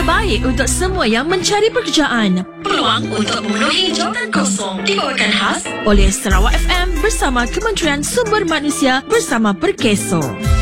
terbaik untuk semua yang mencari pekerjaan. Peluang untuk memenuhi jawatan kosong dibawakan khas oleh Sarawak FM bersama Kementerian Sumber Manusia bersama Perkeso.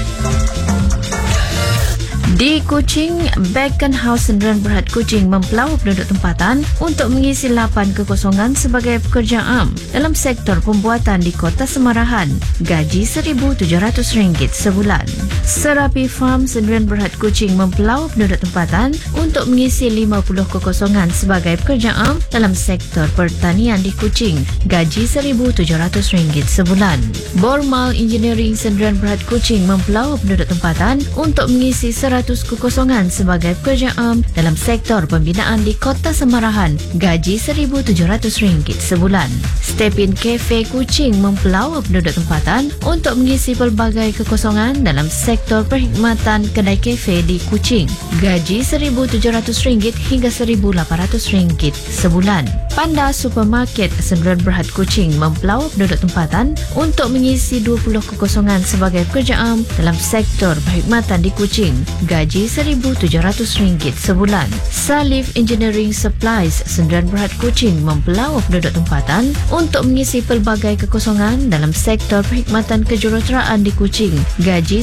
Di Kuching, Beacon House Sendirian Berhad Kuching mempelawa penduduk tempatan untuk mengisi lapan kekosongan sebagai pekerja am dalam sektor pembuatan di Kota Semarahan. Gaji RM1,700 sebulan. Serapi Farm Sendirian Berhad Kuching mempelawa penduduk tempatan untuk mengisi 50 kekosongan sebagai pekerja am dalam sektor pertanian di Kuching. Gaji RM1,700 sebulan. Bormal Engineering Sendirian Berhad Kuching mempelawa penduduk tempatan untuk mengisi 100 kekosongan sebagai pekerja am dalam sektor pembinaan di Kota Semarahan. Gaji RM1,700 sebulan. Stepin Cafe Kuching mempelawa penduduk tempatan untuk mengisi pelbagai kekosongan dalam sektor perkhidmatan kedai kafe di Kuching. Gaji RM1,700 hingga RM1,800 sebulan. Panda Supermarket Sendirian Berhad Kuching mempelawa penduduk tempatan untuk mengisi 20 kekosongan sebagai pekerja am dalam sektor perkhidmatan di Kuching. Gaji RM1,700 sebulan. Salif Engineering Supplies Sendirian Berhad Kuching mempelawa penduduk tempatan untuk mengisi pelbagai kekosongan dalam sektor perkhidmatan kejuruteraan di Kuching. Gaji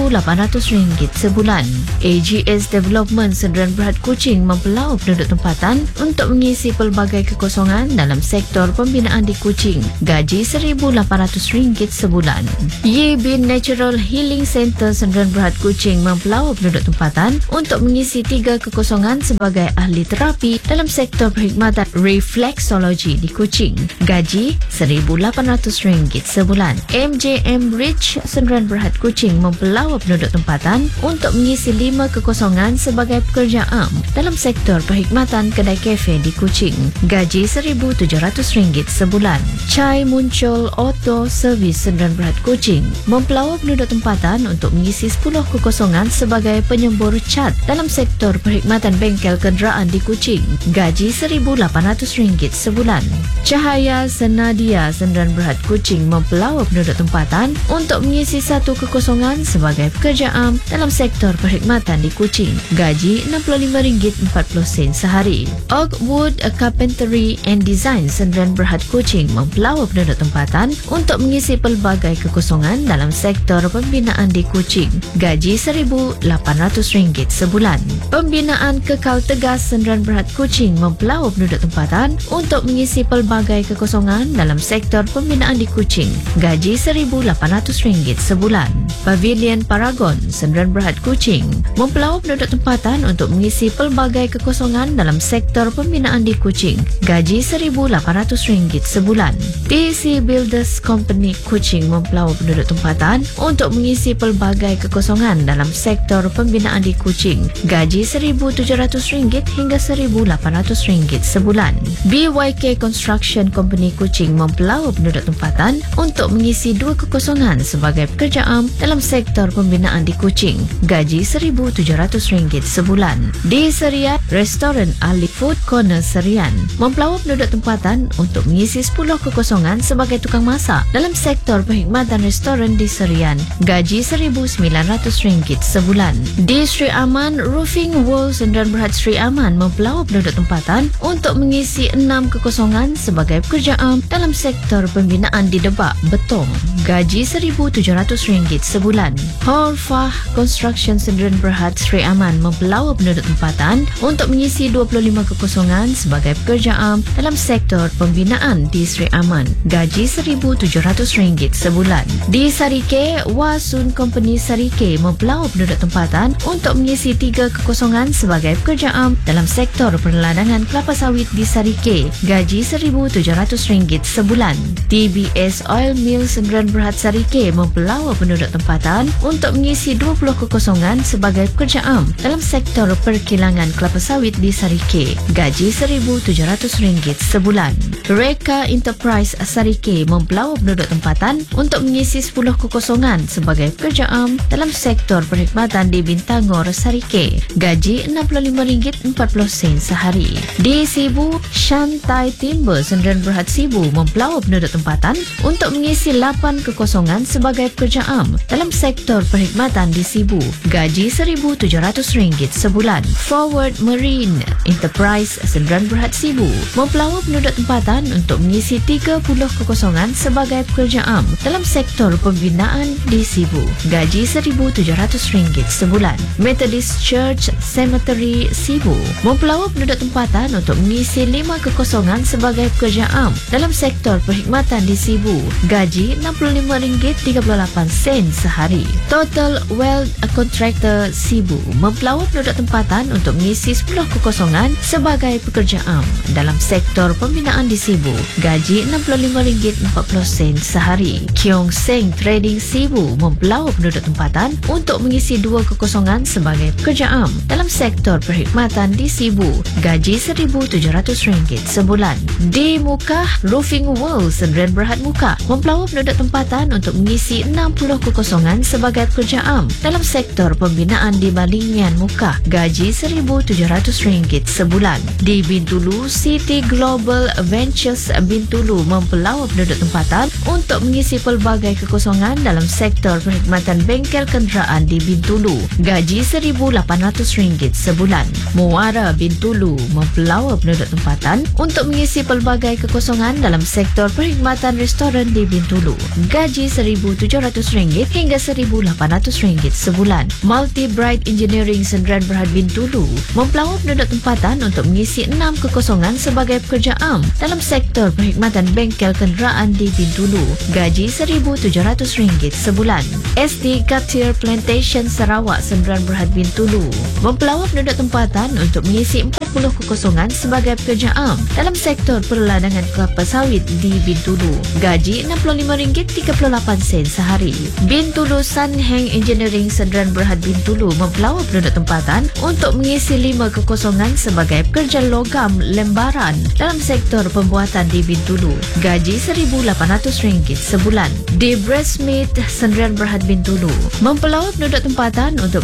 RM1,800 sebulan. AGS Development Sendirian Berhad Kuching mempelawa penduduk tempatan untuk mengisi pelbagai kekosongan dalam sektor pembinaan di Kuching. Gaji RM1,800 sebulan. Ye Bin Natural Healing Center Sendirian Berhad Kuching mempelawa penduduk tempatan untuk mengisi 3 kekosongan sebagai ahli terapi dalam sektor perkhidmatan reflexology di Kuching. Gaji RM1,800 sebulan. MJM Rich Sendirian Berhad Kuching mempelawa penduduk tempatan untuk mengisi 5 kekosongan sebagai pekerja am dalam sektor perkhidmatan kedai kafe di Kuching. Gaji RM1,700 sebulan. Chai Muncul Auto Service Sendirian Berhad Kuching mempelawa penduduk tempatan untuk mengisi 10 kekosongan sebagai penyembur cat dalam sektor perkhidmatan bengkel kenderaan di Kuching. Gaji RM1,800 sebulan. Cahaya Senadia Sendirian Berhad Kuching mempelawa penduduk tempatan untuk mengisi 1 kekosongan sebagai pekerja am dalam sektor perkhidmatan di Kuching. Gaji RM65.40 sehari. Oakwood Carpentry and Design Sendirian Berhad Kuching mempelawa penduduk tempatan untuk mengisi pelbagai kekosongan dalam sektor pembinaan di Kuching. Gaji RM1,800 sebulan. Pembinaan Kekal Tegas Sendirian Berhad Kuching mempelawa penduduk tempatan untuk mengisi pelbagai kekosongan dalam sektor pembinaan di Kuching. Gaji RM1,800 sebulan. Pavilion Paragon Sendirian Berhad Kuching mempelawa penduduk tempatan untuk mengisi pelbagai kekosongan dalam sektor pembinaan di Kuching. Gaji RM1,800 sebulan. TC Builders Company Kuching mempelawa penduduk tempatan untuk mengisi pelbagai kekosongan dalam sektor pembinaan di Kuching. Gaji RM1,700 hingga RM1,800 sebulan. BYK Construction Company Kuching mempelawa penduduk tempatan untuk mengisi 2 kekosongan sebagai pekerja am dalam sektor pembinaan di Kuching. Gaji RM1,700 sebulan. Di Serian, Restoran Ahli Food Corner Serian mempelawa penduduk tempatan untuk mengisi 10 kekosongan sebagai tukang masak dalam sektor perkhidmatan restoran di Serian. Gaji RM1,900 sebulan. Di Sri Aman, Roofing Wall Sendirian Berhad Sri Aman mempelawa penduduk tempatan untuk mengisi 6 kekosongan sebagai pekerja am dalam sektor pembinaan di Debak Betong. Gaji RM1,700 sebulan. Horfah Construction Sendirian Berhad Sri Aman mempelawa penduduk tempatan untuk mengisi 25 kekosongan sebagai pekerja am dalam sektor pembinaan di Sri Aman. Gaji RM1,700 sebulan. Di Sarike, Wasun Company Sarike mempelawa penduduk tempatan untuk mengisi 3 kekosongan sebagai pekerja am dalam sektor perladangan kelapa sawit di Sarike. Gaji RM1,700 sebulan. TBS Oil Mill Sendirian Berhad Sarike mempelawa penduduk tempatan untuk mengisi 20 kekosongan sebagai pekerja am dalam sektor perkilangan kelapa sawit di Sarike. Gaji RM1,700 sebulan. Reka Enterprise Sarike mempelawa penduduk tempatan untuk mengisi 10 kekosongan sebagai pekerja am dalam sektor perkhidmatan di Tangor Sarike. Gaji RM65.40 sehari. Di Sibu, Shantai Timber Sdn Bhd Sibu mempelawar penduduk tempatan untuk mengisi 8 kekosongan sebagai pekerja am dalam sektor perkhidmatan di Sibu. Gaji RM1,700 sebulan. Forward Marine Enterprise Sdn Bhd Sibu mempelawar penduduk tempatan untuk mengisi 30 kekosongan sebagai pekerja am dalam sektor pembinaan di Sibu. Gaji RM1,700 sebulan. Methodist Church Cemetery Sibu mempelawar penduduk tempatan untuk mengisi 5 kekosongan sebagai pekerja am dalam sektor perkhidmatan di Sibu. Gaji RM65.38 sehari. Total Weld Contractor Sibu mempelawar penduduk tempatan untuk mengisi 10 kekosongan sebagai pekerja am dalam sektor pembinaan di Sibu. Gaji RM65.40 sehari. Kiong Seng Trading Sibu mempelawar penduduk tempatan untuk mengisi 2 kekosongan sebagai pekerja am dalam sektor perkhidmatan di Sibu. Gaji RM1,700 sebulan. Di Mukah, Roofing World Sdn Bhd Mukah mempelawar penduduk tempatan untuk mengisi 60 kekosongan sebagai pekerja am dalam sektor pembinaan di Balingian Mukah. Gaji RM1,700 sebulan. Di Bintulu, City Global Ventures Bintulu mempelawar penduduk tempatan untuk mengisi pelbagai kekosongan dalam sektor perkhidmatan bengkel kenderaan di Bintulu. Gaji RM1,800 sebulan. Muara Bintulu mempelawar penduduk tempatan untuk mengisi pelbagai kekosongan dalam sektor perkhidmatan restoran di Bintulu. Gaji RM1,700 hingga RM1,800 sebulan. Multi Bright Engineering Sdn Bhd Bintulu mempelawar penduduk tempatan untuk mengisi 6 kekosongan sebagai pekerja am dalam sektor perkhidmatan bengkel kenderaan di Bintulu. Gaji RM1,700 sebulan. SD Katir Plantation Sarawak Sdn Bhd Bintulu mempelawar penduduk tempatan untuk mengisi 40 kekosongan sebagai pekerja am dalam sektor perladangan kelapa sawit di Bintulu. Gaji RM65.38 sehari. Bintulu Sunheng Engineering Sdn Bhd Bintulu mempelawar penduduk tempatan untuk mengisi 5 kekosongan sebagai pekerja logam lembaran dalam sektor pembuatan di Bintulu. Gaji RM1,800 sebulan. Di Breastmeat Sdn Bhd Bintulu mempelawar penduduk tempatan untuk